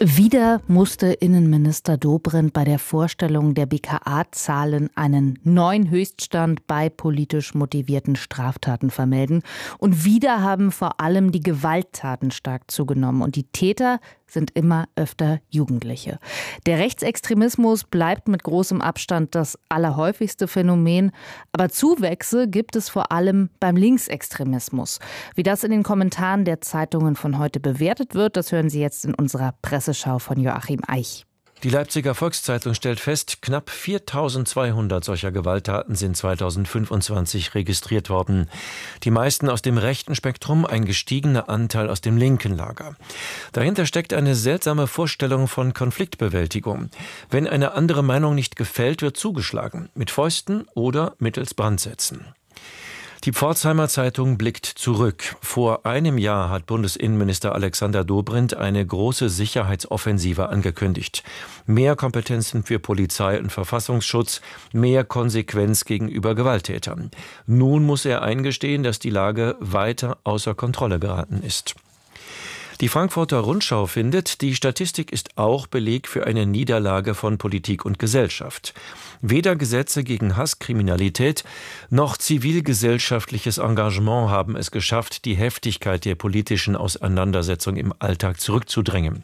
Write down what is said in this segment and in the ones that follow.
Wieder musste Innenminister Dobrindt bei der Vorstellung der BKA-Zahlen einen neuen Höchststand bei politisch motivierten Straftaten vermelden. Und wieder haben vor allem die Gewalttaten stark zugenommen. Und die Täter sind immer öfter Jugendliche. Der Rechtsextremismus bleibt mit großem Abstand das allerhäufigste Phänomen. Aber Zuwächse gibt es vor allem beim Linksextremismus. Wie das in den Kommentaren der Zeitungen von heute bewertet wird, das hören Sie jetzt in unserer Presseschau von Joachim Eich. Die Leipziger Volkszeitung stellt fest, knapp 4.200 solcher Gewalttaten sind 2025 registriert worden. Die meisten aus dem rechten Spektrum, ein gestiegener Anteil aus dem linken Lager. Dahinter steckt eine seltsame Vorstellung von Konfliktbewältigung. Wenn eine andere Meinung nicht gefällt, wird zugeschlagen, mit Fäusten oder mittels Brandsätzen. Die Pforzheimer Zeitung blickt zurück. Vor einem Jahr hat Bundesinnenminister Alexander Dobrindt eine große Sicherheitsoffensive angekündigt. Mehr Kompetenzen für Polizei und Verfassungsschutz, mehr Konsequenz gegenüber Gewalttätern. Nun muss er eingestehen, dass die Lage weiter außer Kontrolle geraten ist. Die Frankfurter Rundschau findet, die Statistik ist auch Beleg für eine Niederlage von Politik und Gesellschaft. Weder Gesetze gegen Hasskriminalität noch zivilgesellschaftliches Engagement haben es geschafft, die Heftigkeit der politischen Auseinandersetzung im Alltag zurückzudrängen.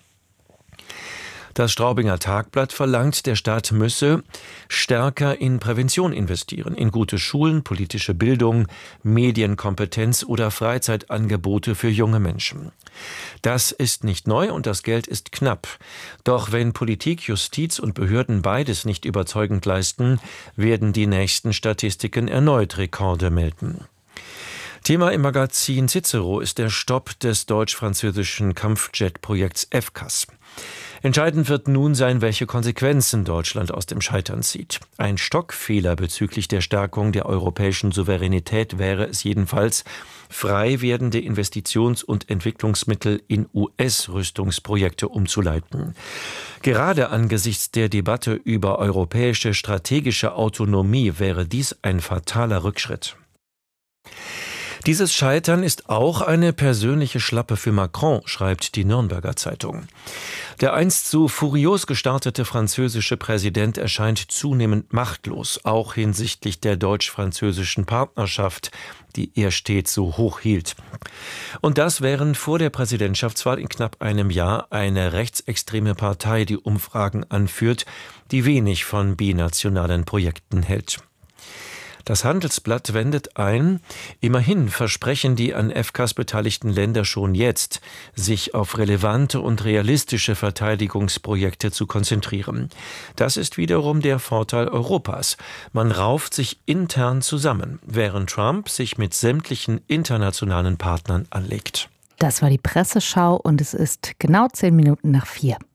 Das Straubinger Tagblatt verlangt, der Staat müsse stärker in Prävention investieren, in gute Schulen, politische Bildung, Medienkompetenz oder Freizeitangebote für junge Menschen. Das ist nicht neu und das Geld ist knapp. Doch wenn Politik, Justiz und Behörden beides nicht überzeugend leisten, werden die nächsten Statistiken erneut Rekorde melden. Thema im Magazin Cicero ist der Stopp des deutsch-französischen Kampfjet-Projekts FCAS. Entscheidend wird nun sein, welche Konsequenzen Deutschland aus dem Scheitern zieht. Ein Stockfehler bezüglich der Stärkung der europäischen Souveränität wäre es jedenfalls, frei werdende Investitions- und Entwicklungsmittel in US-Rüstungsprojekte umzuleiten. Gerade angesichts der Debatte über europäische strategische Autonomie wäre dies ein fataler Rückschritt. Dieses Scheitern ist auch eine persönliche Schlappe für Macron, schreibt die Nürnberger Zeitung. Der einst so furios gestartete französische Präsident erscheint zunehmend machtlos, auch hinsichtlich der deutsch-französischen Partnerschaft, die er stets so hoch hielt. Und das während vor der Präsidentschaftswahl in knapp einem Jahr eine rechtsextreme Partei die Umfragen anführt, die wenig von binationalen Projekten hält. Das Handelsblatt wendet ein, immerhin versprechen die an FCAS beteiligten Länder schon jetzt, sich auf relevante und realistische Verteidigungsprojekte zu konzentrieren. Das ist wiederum der Vorteil Europas. Man rauft sich intern zusammen, während Trump sich mit sämtlichen internationalen Partnern anlegt. Das war die Presseschau und es ist genau 10 Minuten nach 4.